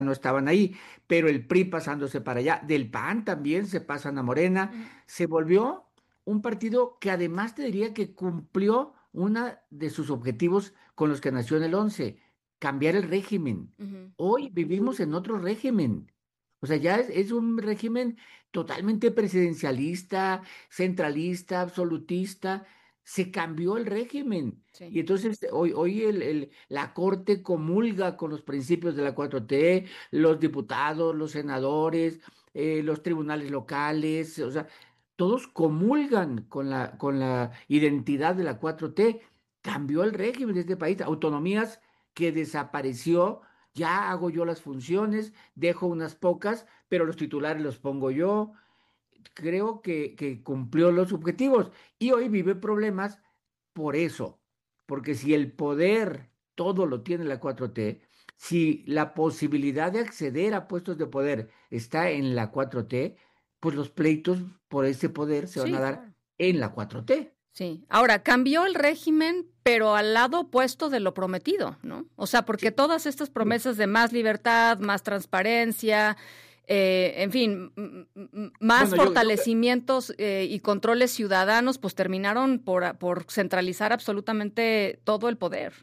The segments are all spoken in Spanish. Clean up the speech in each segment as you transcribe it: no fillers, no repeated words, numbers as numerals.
no estaban ahí, pero el PRI pasándose para allá, del PAN también se pasan a Morena, Ujú, se volvió un partido que además te diría que cumplió una de sus objetivos con los que nació en el 11, cambiar el régimen. ujú. Hoy vivimos en otro régimen. O sea, ya es un régimen totalmente presidencialista, centralista, absolutista. Se cambió el régimen. Sí. Y entonces hoy la Corte comulga con los principios de la 4T, los diputados, los senadores, los tribunales locales, o sea, todos comulgan con la identidad de la 4T. Cambió el régimen de este país, autonomías que desapareció, ya hago yo las funciones, dejo unas pocas, pero los titulares los pongo yo. Creo que cumplió los objetivos y hoy vive problemas por eso, porque si el poder todo lo tiene la 4T, si la posibilidad de acceder a puestos de poder está en la 4T, pues los pleitos por ese poder se van a Sí, dar claro. en la 4T. Sí. Ahora, cambió el régimen, pero al lado opuesto de lo prometido, ¿no? O sea, porque Sí, todas estas sí. promesas de más libertad, más transparencia, en fin, más Bueno, yo fortalecimientos y controles ciudadanos, pues terminaron por centralizar absolutamente todo el poder.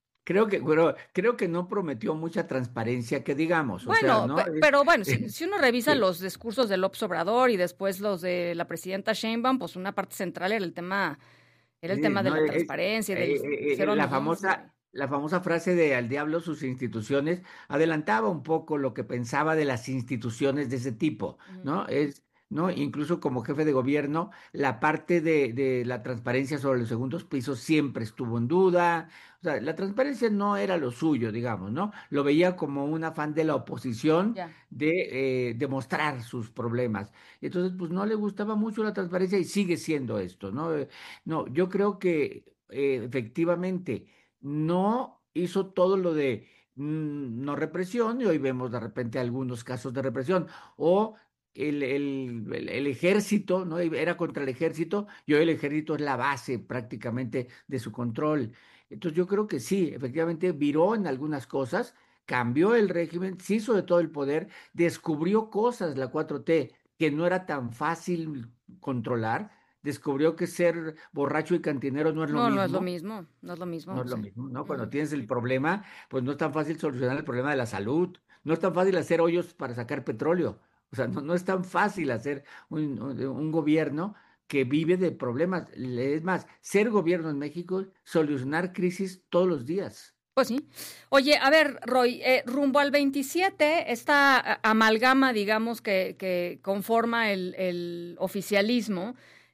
creo que no prometió mucha transparencia, que digamos, o sea, Bueno, ¿no? pero bueno, si uno revisa Sí. los discursos de López Obrador y después los de la presidenta Sheinbaum, pues una parte central era el tema de No, la transparencia, del cero amiguismo. la famosa frase de al diablo sus instituciones adelantaba un poco lo que pensaba de las instituciones de ese tipo, Ujú. ¿no? ¿No? Incluso como jefe de gobierno, la parte de la transparencia sobre los segundos pisos siempre estuvo en duda. O sea, la transparencia no era lo suyo, digamos, ¿no? Lo veía como un afán de la oposición Ya. de demostrar sus problemas. Entonces, pues no le gustaba mucho la transparencia y sigue siendo esto, ¿no? No, yo creo que efectivamente no hizo todo lo de no represión, y hoy vemos de repente algunos casos de represión, o el ejército, ¿no? Era contra el ejército, y hoy el ejército es la base prácticamente de su control. Entonces yo creo que sí, efectivamente viró en algunas cosas, cambió el régimen, se hizo de todo el poder, descubrió cosas la 4T que no era tan fácil controlar, descubrió que ser borracho y cantinero no es lo No, no es lo mismo, mismo, no es lo no mismo, es lo sí. mismo, ¿no? Cuando Ujú. tienes el problema, pues no es tan fácil solucionar el problema de la salud, no es tan fácil hacer hoyos para sacar petróleo, o sea, no es tan fácil hacer un gobierno que vive de problemas. Es más, ser gobierno en México, solucionar crisis todos los días. Pues sí. Oye, a ver, Roy, rumbo al 27, esta amalgama, digamos, que conforma el oficialismo,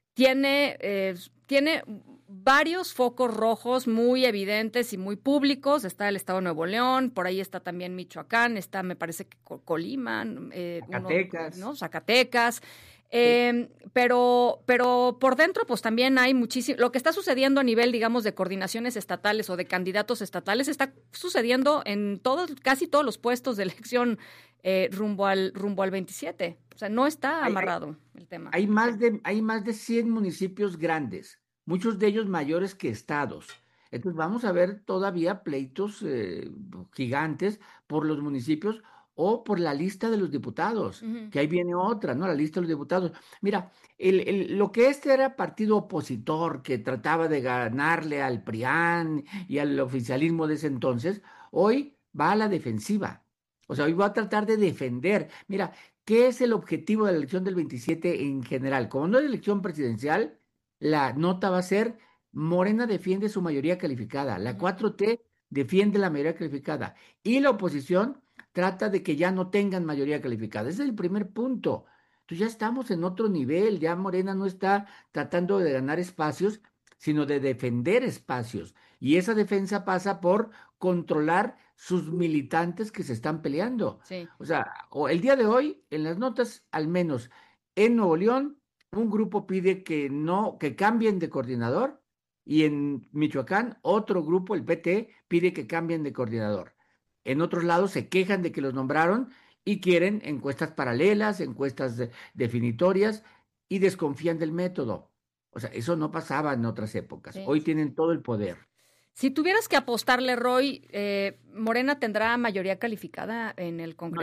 tiene varios focos rojos muy evidentes y muy públicos. Está el Estado de Nuevo León, por ahí está también Michoacán, está, me parece que Colima, Zacatecas, ¿no? Zacatecas. sí. Pero por dentro, pues también hay muchísimo. Lo que está sucediendo a nivel, digamos, de coordinaciones estatales o de candidatos estatales está sucediendo en casi todos los puestos de elección rumbo al 27. O sea, no está Hay, amarrado el tema. hay más de 100 municipios grandes, muchos de ellos mayores que estados. Entonces vamos a ver todavía pleitos gigantes por los municipios o por la lista de los diputados, Ujú. que ahí viene otra, ¿no? La lista de los diputados. Mira, lo que este era partido opositor que trataba de ganarle al PRIAN y al oficialismo de ese entonces, hoy va a la defensiva. O sea, hoy va a tratar de defender. Mira, ¿qué es el objetivo de la elección del 27 en general? Como no es elección presidencial, la nota va a ser Morena defiende su mayoría calificada, la Ujú. 4T defiende la mayoría calificada y la oposición trata de que ya no tengan mayoría calificada. Ese es el primer punto. Entonces ya estamos en otro nivel, ya Morena no está tratando de ganar espacios, sino de defender espacios. Y esa defensa pasa por controlar sus militantes que se están peleando. Sí. O sea, o el día de hoy, en las notas, al menos en Nuevo León, un grupo pide que no, que cambien de coordinador, y en Michoacán, otro grupo, el PT, pide que cambien de coordinador. En otros lados se quejan de que los nombraron y quieren encuestas paralelas, encuestas definitorias y desconfían del método. O sea, eso no pasaba en otras épocas. Sí, Hoy sí, tienen sí. todo el poder. Si tuvieras que apostarle, Roy, ¿Morena tendrá mayoría calificada en el No, Congreso?